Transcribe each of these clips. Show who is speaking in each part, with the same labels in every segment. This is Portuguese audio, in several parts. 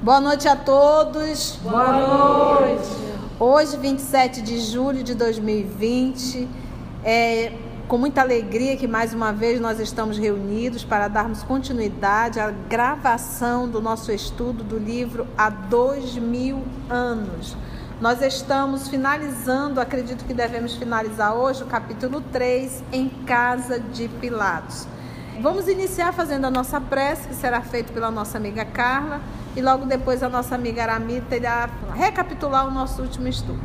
Speaker 1: Boa noite a todos.
Speaker 2: Boa noite.
Speaker 1: Hoje, 27 de julho de 2020, é com muita alegria que mais uma vez nós estamos reunidos para darmos continuidade à gravação do nosso estudo do livro Há 2000 anos. Nós estamos finalizando, acredito que devemos finalizar hoje, o capítulo 3, Em Casa de Pilatos. Vamos iniciar fazendo a nossa prece, que será feita pela nossa amiga Carla, e logo depois a nossa amiga Aramita irá recapitular o nosso último estudo.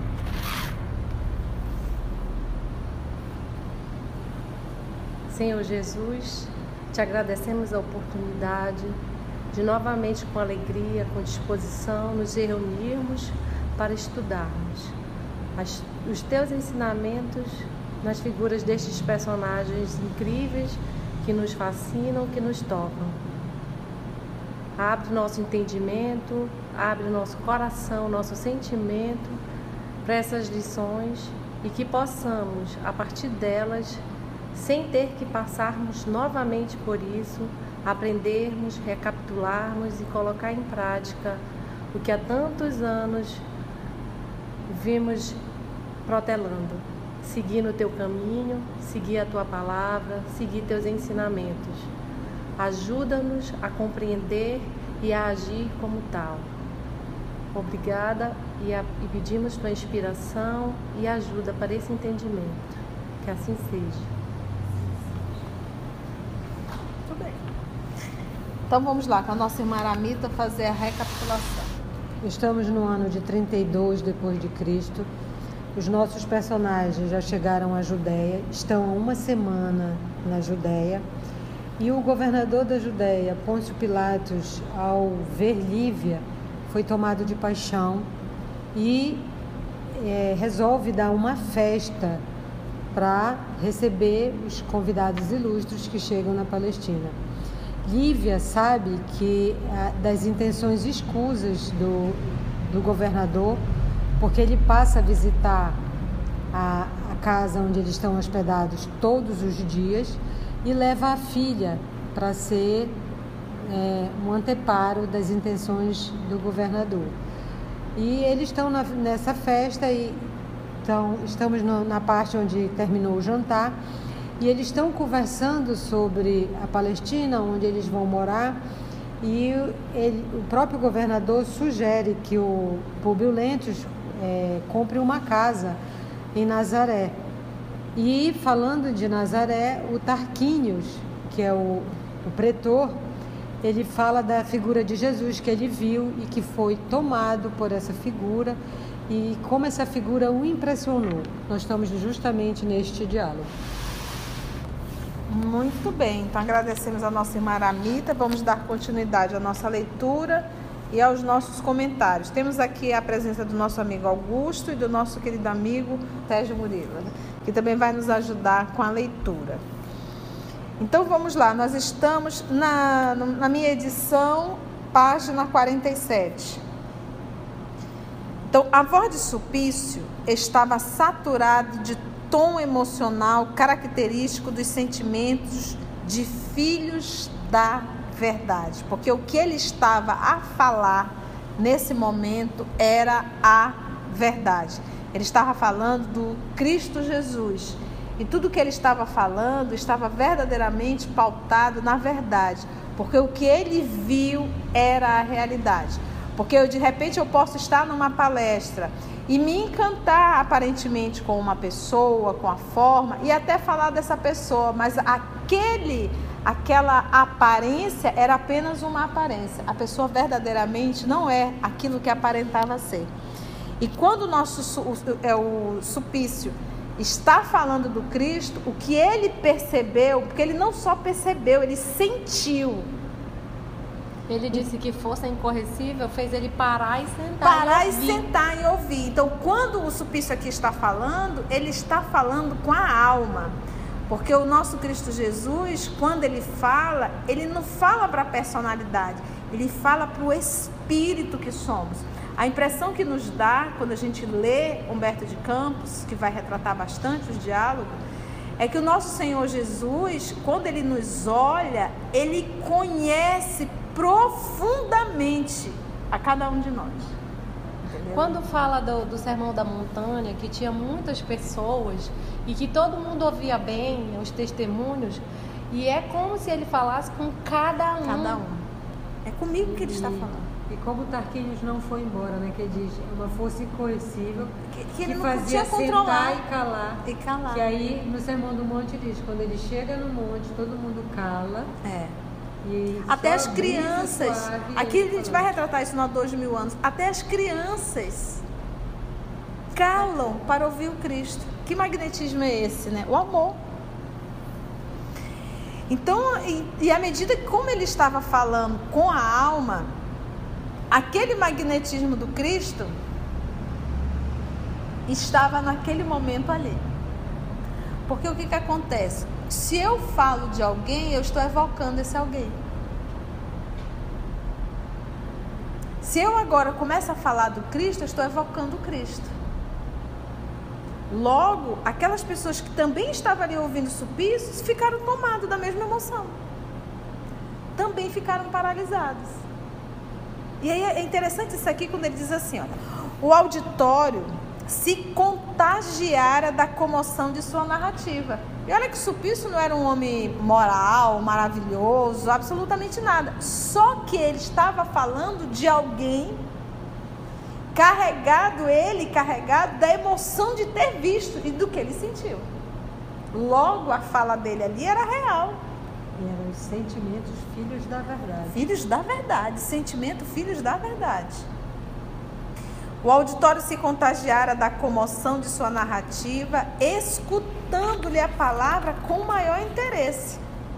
Speaker 2: Senhor Jesus, te agradecemos a oportunidade de novamente com alegria, com disposição, nos reunirmos para estudarmos os teus ensinamentos nas figuras destes personagens incríveis que nos fascinam, que nos tocam. Abre nosso entendimento, abre nosso coração, nosso sentimento para essas lições e que possamos, a partir delas, sem ter que passarmos novamente por isso, aprendermos, recapitularmos e colocar em prática o que há tantos anos vimos protelando. Seguir no teu caminho, seguir a tua palavra, seguir teus ensinamentos. Ajuda-nos a compreender e a agir como tal. Obrigada e pedimos tua inspiração e ajuda para esse entendimento. Que assim seja.
Speaker 1: Muito bem. Então vamos lá, com a nossa irmã Aramita fazer a recapitulação.
Speaker 3: Estamos no ano de 32 depois de Cristo. Os nossos personagens já chegaram à Judéia, estão há uma semana na Judéia. E o governador da Judéia, Pôncio Pilatos, ao ver Lívia, foi tomado de paixão e resolve dar uma festa para receber os convidados ilustres que chegam na Palestina. Lívia sabe que das intenções escusas do governador, porque ele passa a visitar a casa onde eles estão hospedados todos os dias e leva a filha para ser um anteparo das intenções do governador. E eles estão nessa festa e estamos na parte onde terminou o jantar. E eles estão conversando sobre a Palestina, onde eles vão morar, e o próprio governador sugere que o Públio Lentulus compre uma casa em Nazaré. E falando de Nazaré, o Tarquínios, que é o pretor, ele fala da figura de Jesus que ele viu e que foi tomado por essa figura e como essa figura o impressionou. Nós estamos justamente neste diálogo.
Speaker 1: Muito bem, então agradecemos a nossa irmã Aramita, vamos dar continuidade à nossa leitura e aos nossos comentários. Temos aqui a presença do nosso amigo Augusto e do nosso querido amigo Sérgio Murilo, que também vai nos ajudar com a leitura. Então vamos lá, nós estamos na minha edição, página 47. Então, a voz de Sulpício estava saturada de tom emocional característico dos sentimentos de filhos da verdade, porque o que ele estava a falar nesse momento era a verdade. Ele estava falando do Cristo Jesus e tudo que ele estava falando estava verdadeiramente pautado na verdade, porque o que ele viu era a realidade. Porque de repente eu posso estar numa palestra e me encantar aparentemente com uma pessoa, com a forma, e até falar dessa pessoa, mas aquela aparência era apenas uma aparência. A pessoa verdadeiramente não é aquilo que aparentava ser. E quando o Sulpício está falando do Cristo, o que ele percebeu, porque ele não só percebeu, ele sentiu.
Speaker 2: Ele disse que força incorrigível fez ele parar e sentar
Speaker 1: e ouvir. Então, quando o Sulpício aqui está falando, ele está falando com a alma. Porque o nosso Cristo Jesus, quando ele fala, ele não fala para a personalidade, ele fala para o espírito que somos. A impressão que nos dá, quando a gente lê Humberto de Campos, que vai retratar bastante os diálogos, é que o nosso Senhor Jesus, quando ele nos olha, ele conhece profundamente a cada um de nós. Entendeu?
Speaker 2: Quando fala do Sermão da Montanha, que tinha muitas pessoas e que todo mundo ouvia bem os testemunhos, e é como se ele falasse com cada um.
Speaker 1: Cada um. É comigo que ele está falando.
Speaker 3: E como Tarquínios não foi embora, né? Que diz, uma força incoercível
Speaker 1: Que ele não
Speaker 3: fazia
Speaker 1: podia controlar.
Speaker 3: sentar e calar. Que aí no Sermão do Monte diz, quando ele chega no monte, todo mundo cala. E
Speaker 1: até as crianças, aqui a gente vai retratar isso há 2000 anos, até as crianças calam para ouvir o Cristo. Que magnetismo é esse, né? O amor. Então, e à medida que como ele estava falando com a alma, aquele magnetismo do Cristo estava naquele momento ali. Porque o que acontece? Se eu falo de alguém, eu estou evocando esse alguém. Se eu agora começo a falar do Cristo, eu estou evocando o Cristo. Logo, aquelas pessoas que também estavam ali ouvindo Sulpício ficaram tomadas da mesma emoção. Também ficaram paralisadas. E aí é interessante isso aqui quando ele diz assim, olha, o auditório se contagiara da comoção de sua narrativa. E olha que Sulpício não era um homem moral, maravilhoso, absolutamente nada. Só que ele estava falando de alguém carregado da emoção de ter visto e do que ele sentiu. Logo, a fala dele ali era real.
Speaker 3: E eram os sentimentos filhos da verdade.
Speaker 1: Filhos da verdade, sentimento filhos da verdade. O auditório se contagiara da comoção de sua narrativa, escutando-lhe a palavra com maior interesse.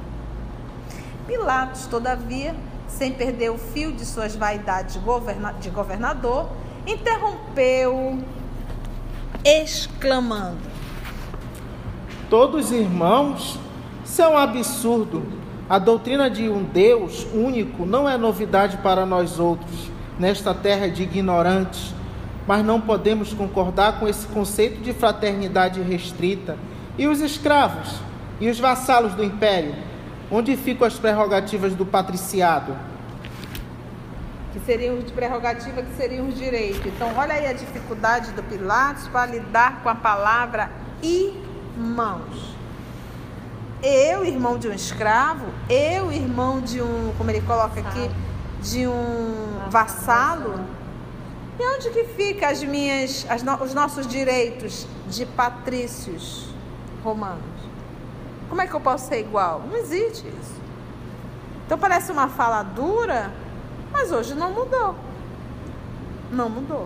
Speaker 1: Pilatos, todavia, sem perder o fio de suas vaidades de governador, interrompeu, exclamando:
Speaker 4: todos irmãos, isso é um absurdo. A doutrina de um Deus único não é novidade para nós outros, nesta terra de ignorantes. Mas não podemos concordar com esse conceito de fraternidade restrita. E os escravos? E os vassalos do império? Onde ficam as prerrogativas do patriciado?
Speaker 1: Que seriam de prerrogativa, que seriam os direitos. Então, olha aí a dificuldade do Pilatos para lidar com a palavra irmãos. Eu, irmão de um escravo, eu, irmão de um, como ele coloca aqui, de um vassalo. E onde que fica os nossos direitos de patrícios romanos? Como é que eu posso ser igual? Não existe isso. Então parece uma fala dura, mas hoje não mudou. Não mudou.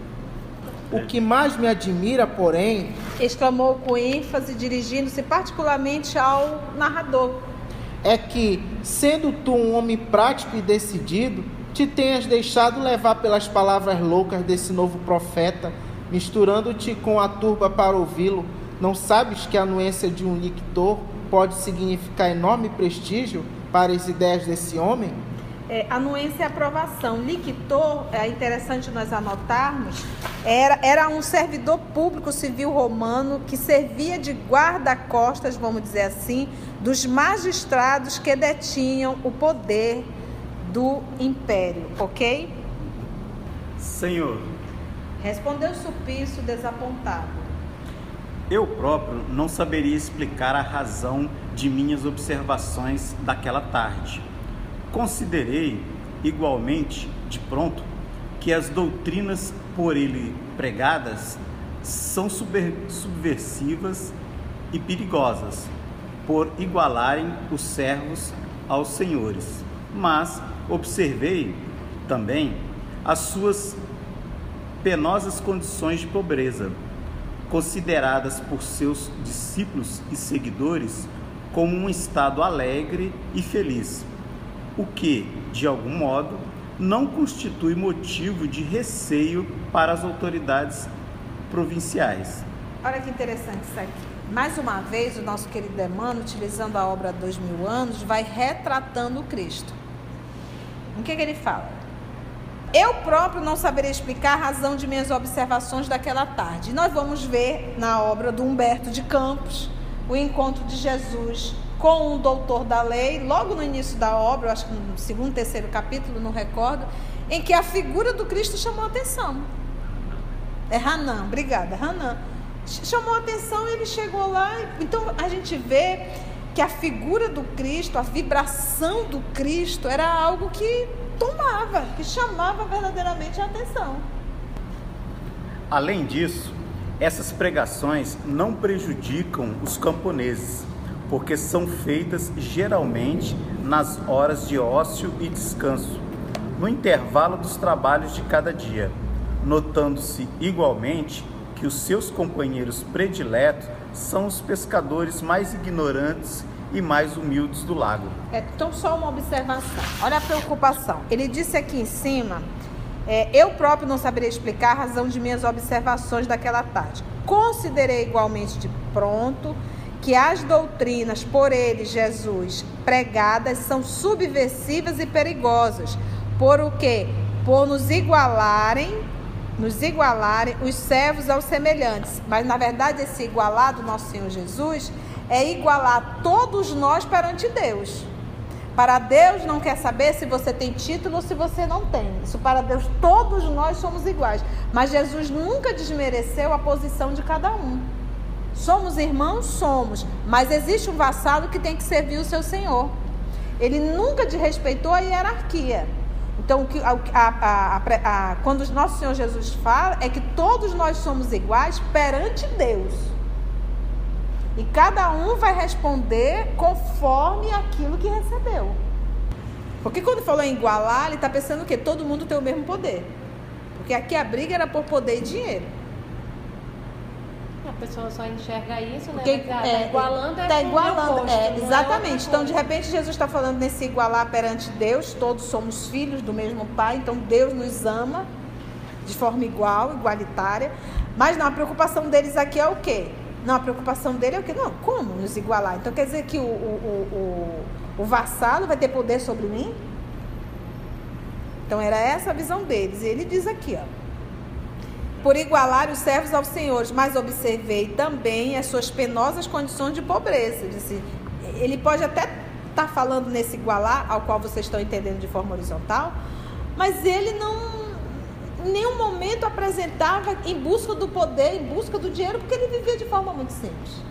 Speaker 4: O que mais me admira, porém,
Speaker 1: exclamou com ênfase, dirigindo-se particularmente ao narrador,
Speaker 4: é que, sendo tu um homem prático e decidido, te tenhas deixado levar pelas palavras loucas desse novo profeta, misturando-te com a turba para ouvi-lo. Não sabes que a anuência de um lictor pode significar enorme prestígio para as ideias desse homem?
Speaker 1: Anuência é aprovação. Lictor, é interessante nós anotarmos, era um servidor público civil romano que servia de guarda-costas, vamos dizer assim, dos magistrados que detinham o poder do império, ok?
Speaker 5: Senhor,
Speaker 1: respondeu Sulpício desapontado.
Speaker 5: Eu próprio não saberia explicar a razão de minhas observações daquela tarde. Considerei, igualmente, de pronto, que as doutrinas por ele pregadas são subversivas e perigosas, por igualarem os servos aos senhores. Mas observei também as suas penosas condições de pobreza, consideradas por seus discípulos e seguidores como um estado alegre e feliz, o que, de algum modo, não constitui motivo de receio para as autoridades provinciais.
Speaker 1: Olha que interessante isso aqui. Mais uma vez, o nosso querido Emmanuel, utilizando a obra 2000 anos, vai retratando o Cristo. O que ele fala? Eu próprio não saberia explicar a razão de minhas observações daquela tarde. Nós vamos ver na obra do Humberto de Campos o encontro de Jesus com um doutor da lei, logo no início da obra, eu acho que no segundo, terceiro capítulo, não recordo, em que a figura do Cristo chamou a atenção. É Hanan, obrigada, Hanan. Chamou a atenção e ele chegou lá. Então a gente vê que a figura do Cristo, a vibração do Cristo era algo que tomava, que chamava verdadeiramente a atenção.
Speaker 5: Além disso, essas pregações não prejudicam os camponeses, porque são feitas geralmente nas horas de ócio e descanso, no intervalo dos trabalhos de cada dia, notando-se igualmente que os seus companheiros prediletos são os pescadores mais ignorantes e mais humildes do lago.
Speaker 1: Então, só uma observação. Olha a preocupação. Ele disse aqui em cima, eu próprio não saberia explicar a razão de minhas observações daquela tarde. Considerei igualmente de pronto que as doutrinas por ele, Jesus, pregadas são subversivas e perigosas. Por o quê? Por nos igualarem os servos aos semelhantes. Mas, na verdade, esse igualar do nosso Senhor Jesus é igualar todos nós perante Deus. Para Deus não quer saber se você tem título ou se você não tem. Isso para Deus, todos nós somos iguais. Mas Jesus nunca desmereceu a posição de cada um. Somos irmãos? Somos. Mas existe um vassalo que tem que servir o seu senhor. Ele nunca desrespeitou a hierarquia. Então, quando o nosso Senhor Jesus fala, é que todos nós somos iguais perante Deus. E cada um vai responder conforme aquilo que recebeu. Porque quando falou em igualar, ele está pensando o quê? Todo mundo tem o mesmo poder. Porque aqui a briga era por poder e dinheiro.
Speaker 2: A pessoa só enxerga isso, né?
Speaker 1: Porque,
Speaker 2: Está igualando,
Speaker 1: tá igualando,
Speaker 2: oposto,
Speaker 1: exatamente. Então, de repente, Jesus está falando nesse igualar perante Deus. Todos somos filhos do mesmo Pai. Então, Deus nos ama de forma igual, igualitária. Mas não, a preocupação deles aqui é o quê? Não, a preocupação dele é o quê? Não, como nos igualar? Então, quer dizer que o vassalo vai ter poder sobre mim? Então, era essa a visão deles. E ele diz aqui, ó. Por igualar os servos aos senhores, mas observei também as suas penosas condições de pobreza. Ele pode até estar falando nesse igualar, ao qual vocês estão entendendo de forma horizontal, mas ele não, em nenhum momento apresentava em busca do poder, em busca do dinheiro, porque ele vivia de forma muito simples.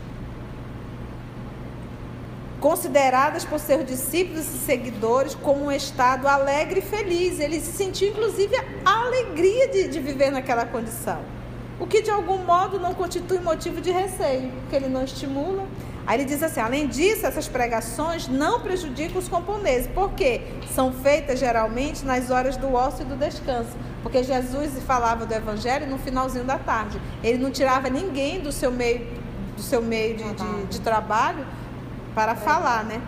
Speaker 1: Consideradas por seus discípulos e seguidores como um estado alegre e feliz. Ele sentiu, inclusive, a alegria de viver naquela condição. O que, de algum modo, não constitui motivo de receio, porque ele não estimula. Aí ele diz assim, além disso, essas pregações não prejudicam os camponeses. Por quê? São feitas, geralmente, nas horas do ócio e do descanso. Porque Jesus falava do evangelho no finalzinho da tarde. Ele não tirava ninguém do seu meio de trabalho para falar, né?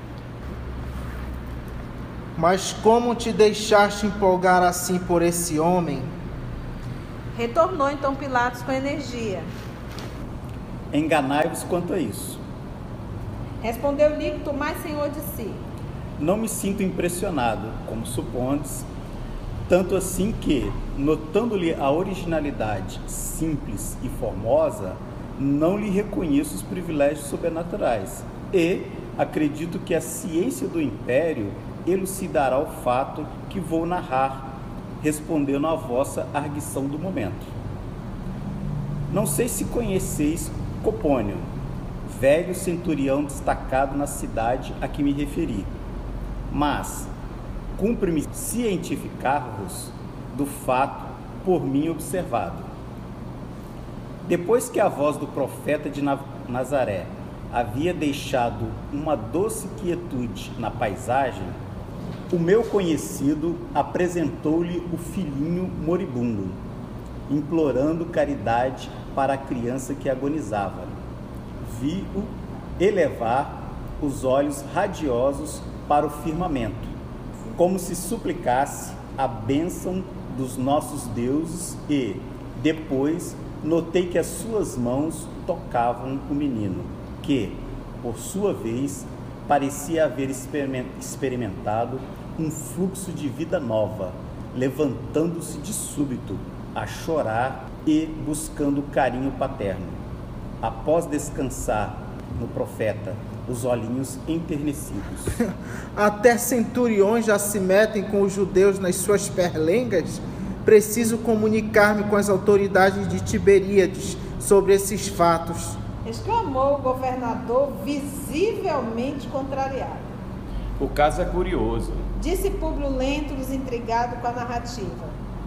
Speaker 4: Mas como te deixaste empolgar assim por esse homem?
Speaker 1: Retornou então Pilatos com energia.
Speaker 5: Enganai-vos quanto a isso.
Speaker 1: Respondeu-lhe Tomás, Senhor de si.
Speaker 5: Não me sinto impressionado, como supondes, tanto assim que, notando-lhe a originalidade simples e formosa, não lhe reconheço os privilégios sobrenaturais. E acredito que a ciência do império elucidará o fato que vou narrar, respondendo à vossa arguição do momento. Não sei se conheceis Copônio, velho centurião destacado na cidade a que me referi, mas cumpre-me cientificar-vos do fato por mim observado. Depois que a voz do profeta de Nazaré havia deixado uma doce quietude na paisagem, o meu conhecido apresentou-lhe o filhinho moribundo, implorando caridade para a criança que agonizava. Vi-o elevar os olhos radiosos para o firmamento, como se suplicasse a bênção dos nossos deuses e, depois, notei que as suas mãos tocavam o menino, que, por sua vez, parecia haver experimentado um fluxo de vida nova, levantando-se de súbito a chorar e buscando carinho paterno. Após descansar no profeta os olhinhos enternecidos.
Speaker 4: Até centuriões já se metem com os judeus nas suas perlengas. Preciso comunicar-me com as autoridades de Tiberíades sobre esses fatos.
Speaker 1: Exclamou o governador, visivelmente contrariado.
Speaker 6: O caso é curioso.
Speaker 1: Disse Públio Lentulus, intrigado com a narrativa.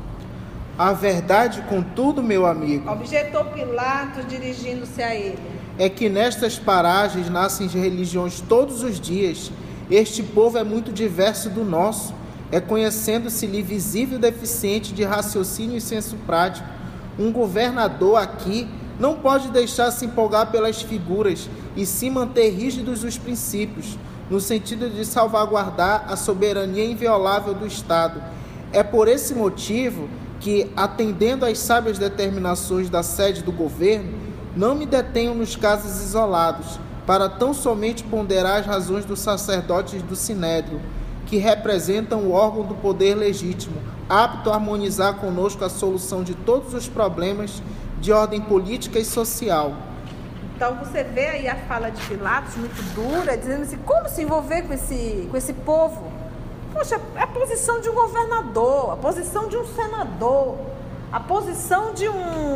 Speaker 4: A verdade, contudo, meu amigo,
Speaker 1: Objetou Pilatos, dirigindo-se a ele,
Speaker 4: é que nestas paragens nascem religiões todos os dias. Este povo é muito diverso do nosso, reconhecendo-se-lhe visível deficiente de raciocínio e senso prático. Um governador aqui não pode deixar se empolgar pelas figuras e se manter rígidos os princípios, no sentido de salvaguardar a soberania inviolável do Estado. É por esse motivo que, atendendo às sábias determinações da sede do governo, não me detenho nos casos isolados, para tão somente ponderar as razões dos sacerdotes do Sinédrio, que representam o órgão do poder legítimo, apto a harmonizar conosco a solução de todos os problemas de ordem política e social.
Speaker 1: Então você vê aí a fala de Pilatos muito dura, dizendo assim, como se envolver com esse povo? Poxa, é a posição de um governador, a posição de um senador, a posição de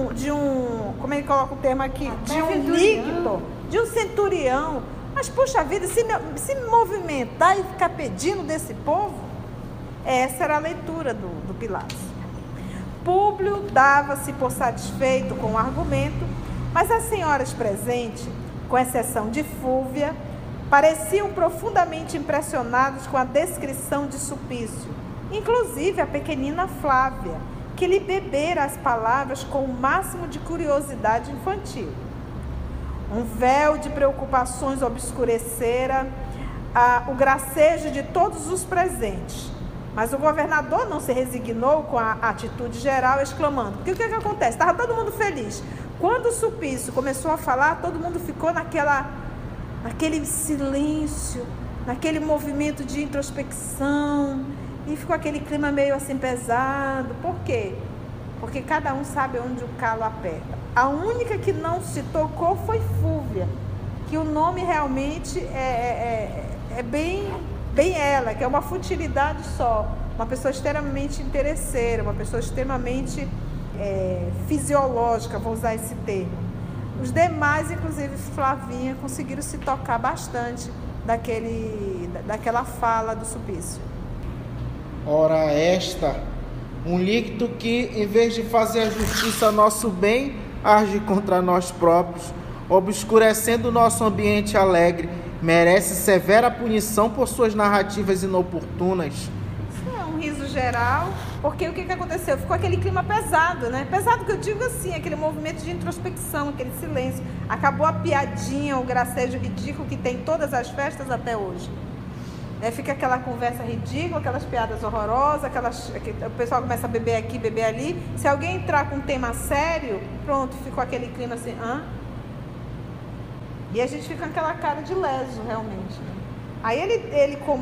Speaker 1: um como é que coloca o termo aqui? De um líquito, de um centurião. Mas, poxa vida, se me movimentar e ficar pedindo desse povo, essa era a leitura do Pilatos. Públio dava-se por satisfeito com o argumento, mas as senhoras presentes, com exceção de Fúvia, pareciam profundamente impressionadas com a descrição de Sulpício, inclusive a pequenina Flávia, que lhe bebera as palavras com o máximo de curiosidade infantil. Um véu de preocupações obscurecera o gracejo de todos os presentes, mas o governador não se resignou com a atitude geral, exclamando, porque o que acontece? Estava todo mundo feliz. Quando o Sulpício começou a falar, todo mundo ficou naquele silêncio, naquele movimento de introspecção, e ficou aquele clima meio assim pesado. Por quê? Porque cada um sabe onde o calo aperta. A única que não se tocou foi Fúvia, que o nome realmente é bem ela, que é uma futilidade só, uma pessoa extremamente interesseira, uma pessoa extremamente fisiológica, vou usar esse termo. Os demais, inclusive Flavinha, conseguiram se tocar bastante daquela fala do Sulpício.
Speaker 4: Ora um líquido que, em vez de fazer a justiça a nosso bem, age contra nós próprios, obscurecendo o nosso ambiente alegre, merece severa punição por suas narrativas inoportunas.
Speaker 1: Isso é um riso geral, porque o que aconteceu? Ficou aquele clima pesado, né? Pesado que eu digo assim, aquele movimento de introspecção, aquele silêncio. Acabou a piadinha, o gracejo ridículo que tem em todas as festas até hoje. Fica aquela conversa ridícula, aquelas piadas horrorosas, o pessoal começa a beber aqui, beber ali. Se alguém entrar com um tema sério, pronto, ficou aquele clima assim, hã? E a gente fica com aquela cara de leso, realmente. Né? Aí ele como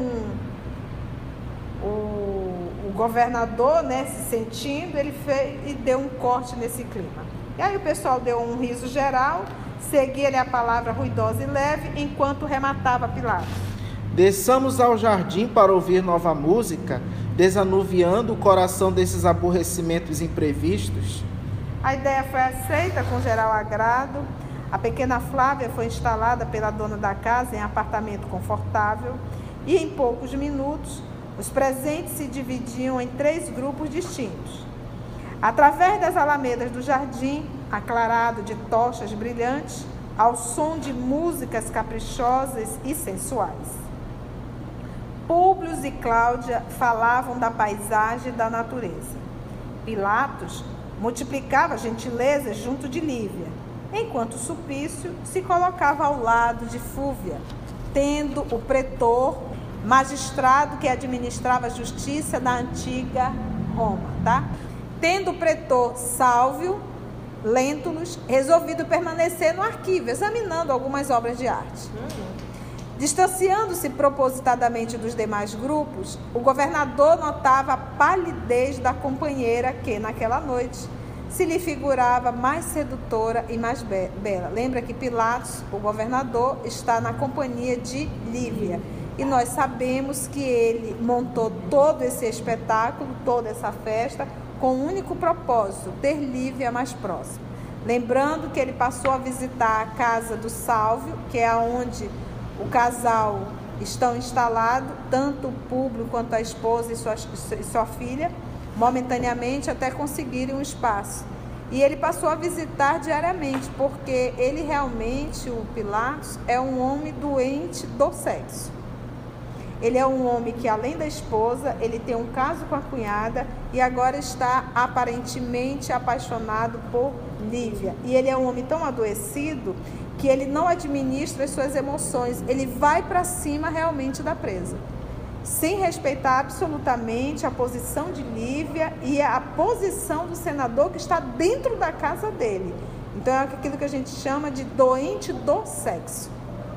Speaker 1: o governador, né, se sentindo, ele fez e deu um corte nesse clima. E aí o pessoal deu um riso geral, seguia-lhe a palavra ruidosa e leve, enquanto rematava Pilatos.
Speaker 4: Desçamos ao jardim para ouvir nova música, desanuviando o coração desses aborrecimentos imprevistos.
Speaker 1: A ideia foi aceita com geral agrado. A pequena Flávia foi instalada pela dona da casa em apartamento confortável e, em poucos minutos, os presentes se dividiam em 3 grupos distintos. Através das alamedas do jardim, aclarado de tochas brilhantes, ao som de músicas caprichosas e sensuais. Públio e Cláudia falavam da paisagem e da natureza. Pilatos multiplicava gentilezas junto de Lívia, enquanto Sulpício se colocava ao lado de Fúvia, tendo o pretor, magistrado que administrava a justiça na antiga Roma, tá? Tendo o pretor Sálvio Lentulus resolvido permanecer no arquivo, examinando algumas obras de arte. Distanciando-se propositadamente dos demais grupos, o governador notava a palidez da companheira que, naquela noite, se lhe figurava mais sedutora e mais bela. Lembra que Pilatos, o governador, está na companhia de Lívia. E nós sabemos que ele montou todo esse espetáculo, toda essa festa, com um único propósito, ter Lívia mais próxima. Lembrando que ele passou a visitar a casa do Sálvio, que é onde o casal estão instalados, tanto o Públio quanto a esposa e sua filha, momentaneamente até conseguirem um espaço. E ele passou a visitar diariamente, porque ele realmente, o Pilatos, é um homem doente do sexo. Ele é um homem que, além da esposa, ele tem um caso com a cunhada e agora está aparentemente apaixonado por Lívia. E ele é um homem tão adoecido que ele não administra as suas emoções. Ele vai para cima realmente da presa, sem respeitar absolutamente a posição de Lívia e a posição do senador que está dentro da casa dele. Então é aquilo que a gente chama de doente do sexo.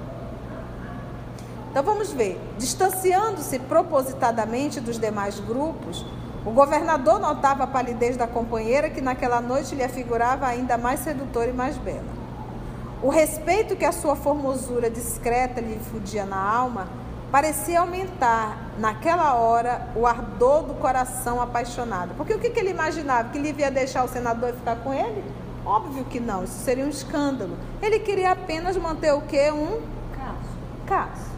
Speaker 1: Então vamos ver, distanciando-se propositadamente dos demais grupos, o governador notava a palidez da companheira que naquela noite lhe afigurava ainda mais sedutora e mais bela. O respeito que a sua formosura discreta lhe infundia na alma parecia aumentar naquela hora o ardor do coração apaixonado. Porque o que ele imaginava? Que Lívia ia deixar o senador e ficar com ele? Óbvio que não, isso seria um escândalo. Ele queria apenas manter o quê? Um caso.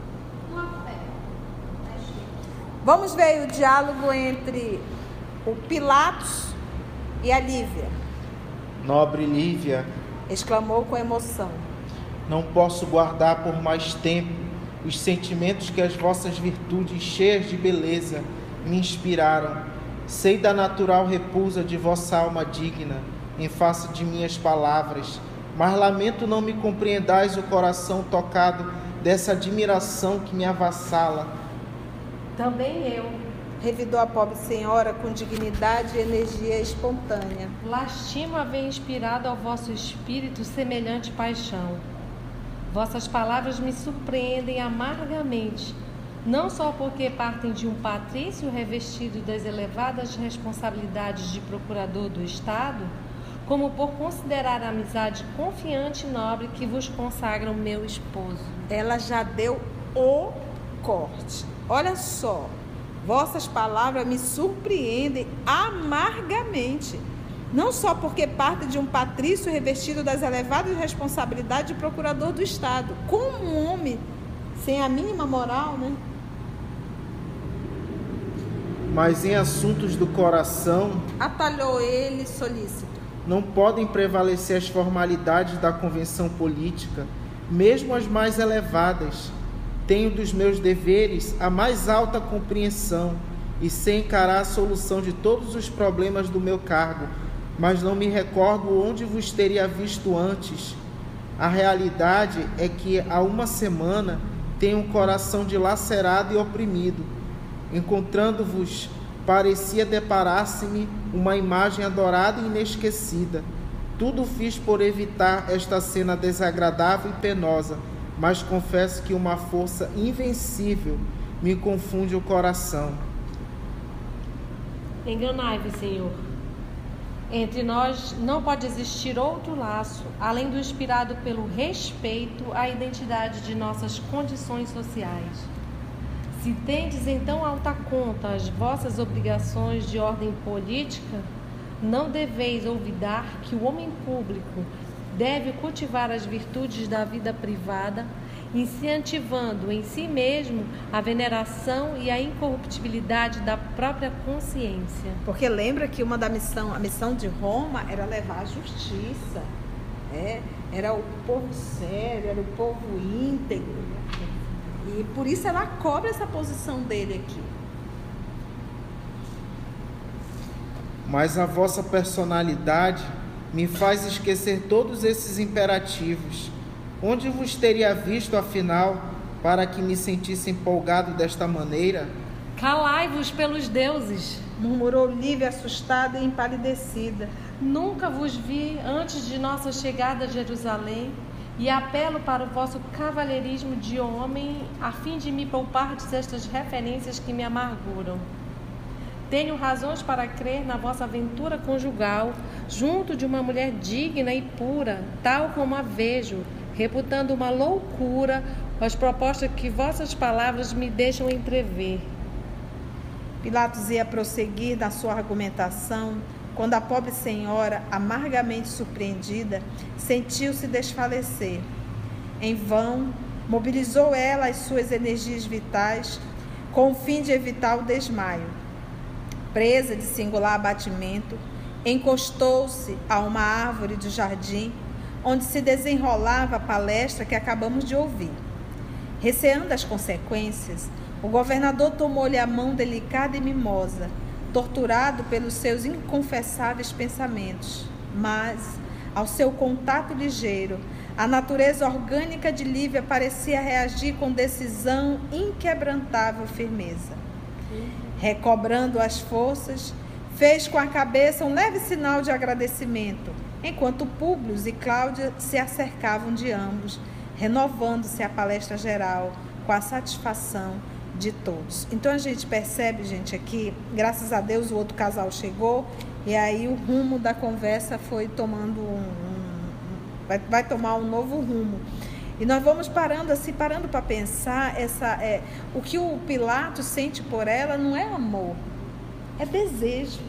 Speaker 1: Vamos ver o diálogo entre o Pilatos e a Lívia.
Speaker 4: Nobre Lívia,
Speaker 1: exclamou com emoção,
Speaker 4: não posso guardar por mais tempo os sentimentos que as vossas virtudes cheias de beleza me inspiraram. Sei da natural repulsa de vossa alma digna em face de minhas palavras, mas lamento não me compreendais o coração tocado dessa admiração que me avassala.
Speaker 2: Também eu,
Speaker 1: revidou a pobre senhora com dignidade e energia espontânea.
Speaker 2: Lastimo haver inspirado ao vosso espírito semelhante paixão. Vossas palavras me surpreendem amargamente, não só porque partem de um patrício revestido das elevadas responsabilidades de procurador do Estado, como por considerar a amizade confiante e nobre que vos consagra o meu esposo.
Speaker 1: Ela já deu o corte. Olha só, vossas palavras me surpreendem amargamente, não só porque parte de um patrício revestido das elevadas responsabilidades de procurador do Estado, como um homem sem a mínima moral, né?
Speaker 4: Mas em assuntos do coração,
Speaker 1: atalhou ele solícito,
Speaker 4: não podem prevalecer as formalidades da convenção política, mesmo as mais elevadas. Tenho dos meus deveres a mais alta compreensão e sei encarar a solução de todos os problemas do meu cargo, mas não me recordo onde vos teria visto antes. A realidade é que há uma semana tenho um coração dilacerado e oprimido. Encontrando-vos, parecia deparar-se-me uma imagem adorada e inesquecida. Tudo fiz por evitar esta cena desagradável e penosa, mas confesso que uma força invencível me confunde o coração.
Speaker 2: Enganai-vos, Senhor. Entre nós não pode existir outro laço, além do inspirado pelo respeito à identidade de nossas condições sociais. Se tendes em tão alta conta as vossas obrigações de ordem política, não deveis olvidar que o homem público deve cultivar as virtudes da vida privada, incentivando em si mesmo a veneração e a incorruptibilidade da própria consciência.
Speaker 1: Porque lembra que a missão de Roma era levar a justiça, era o povo sério, era o povo íntegro, e por isso ela cobra essa posição dele aqui.
Speaker 4: Mas a vossa personalidade me faz esquecer todos esses imperativos. Onde vos teria visto, afinal, para que me sentisse empolgado desta maneira?
Speaker 2: Calai-vos pelos deuses,
Speaker 1: murmurou Lívia, assustada e empalidecida.
Speaker 2: Nunca vos vi antes de nossa chegada a Jerusalém, e apelo para o vosso cavalheirismo de homem, a fim de me poupar destas referências que me amarguram. Tenho razões para crer na vossa aventura conjugal, junto de uma mulher digna e pura, tal como a vejo, reputando uma loucura as propostas que vossas palavras me deixam entrever.
Speaker 1: Pilatos ia prosseguir na sua argumentação, quando a pobre senhora, amargamente surpreendida, sentiu-se desfalecer. Em vão, mobilizou ela as suas energias vitais, com o fim de evitar o desmaio. Presa de singular abatimento, encostou-se a uma árvore do jardim, onde se desenrolava a palestra que acabamos de ouvir. Receando as consequências, o governador tomou-lhe a mão delicada e mimosa, torturado pelos seus inconfessáveis pensamentos. Mas, ao seu contato ligeiro, a natureza orgânica de Lívia parecia reagir com decisão, inquebrantável firmeza. Recobrando as forças, fez com a cabeça um leve sinal de agradecimento, enquanto Públio e Cláudia se acercavam de ambos, renovando-se a palestra geral com a satisfação de todos. Então a gente percebe, gente, aqui, graças a Deus o outro casal chegou e aí o rumo da conversa foi tomando vai tomar um novo rumo. E nós vamos parando para pensar o que o Pilatos sente por ela não é amor, é desejo.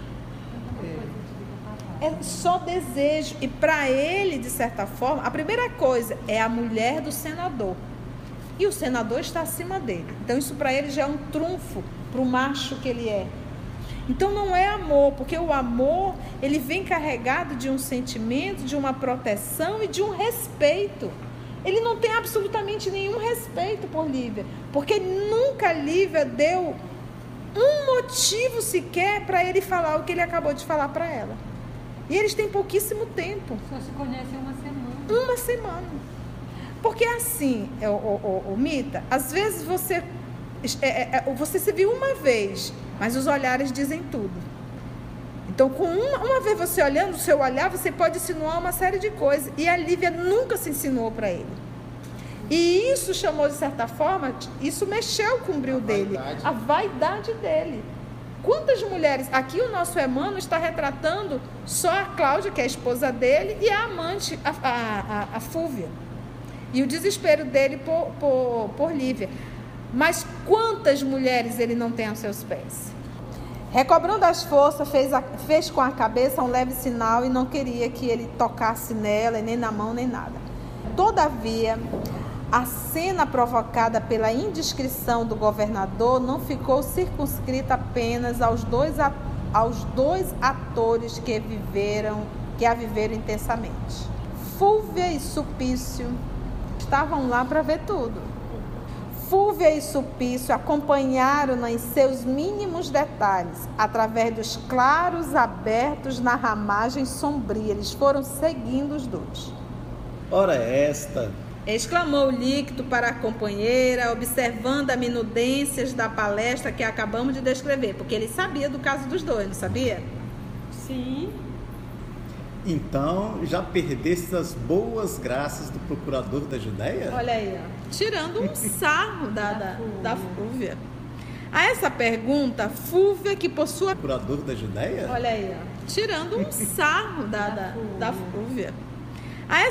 Speaker 1: É só desejo. E para ele, de certa forma, a primeira coisa é a mulher do senador. E o senador está acima dele. Então isso para ele já é um trunfo para o macho que ele é. Então não é amor, porque o amor, ele vem carregado de um sentimento, de uma proteção e de um respeito. Ele não tem absolutamente nenhum respeito por Lívia, porque nunca Lívia deu um motivo sequer para ele falar o que ele acabou de falar para ela. E eles têm pouquíssimo tempo.
Speaker 3: Só se conhecem uma semana.
Speaker 1: Uma semana. Porque assim, Mita, às vezes você se viu uma vez, mas os olhares dizem tudo. Então, com uma vez você olhando, o seu olhar, você pode insinuar uma série de coisas. E a Lívia nunca se insinuou para ele. E isso chamou, de certa forma, isso mexeu com o brilho dele. A vaidade dele. Quantas mulheres... Aqui o nosso Emmanuel está retratando só a Cláudia, que é a esposa dele, e a amante, a Fúvia. E o desespero dele por Lívia. Mas quantas mulheres ele não tem aos seus pés? Recobrando as forças, fez com a cabeça um leve sinal e não queria que ele tocasse nela, nem na mão, nem nada. Todavia, a cena provocada pela indiscrição do governador não ficou circunscrita apenas aos dois atores que a viveram intensamente. Fúvia e Sulpício estavam lá para ver tudo. Fúvia e Sulpício acompanharam-na em seus mínimos detalhes, através dos claros abertos na ramagem sombria. Eles foram seguindo os dois.
Speaker 5: Ora esta...
Speaker 1: Exclamou o líquido para a companheira, observando as minudências da palestra que acabamos de descrever, porque ele sabia do caso dos dois, não sabia?
Speaker 2: Sim.
Speaker 5: Então, já perdeste as boas graças do procurador da Judéia?
Speaker 1: Olha aí, ó. Tirando um sarro da Fúvia. A essa pergunta, Fúvia, que possui...
Speaker 5: Procurador da Judéia?
Speaker 1: Olha aí, ó. Tirando um sarro da Fúvia.